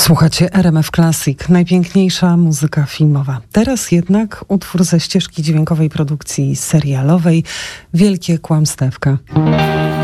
Słuchacie RMF Classic, najpiękniejsza muzyka filmowa. Teraz jednak utwór ze ścieżki dźwiękowej produkcji serialowej Wielkie Kłamstewka.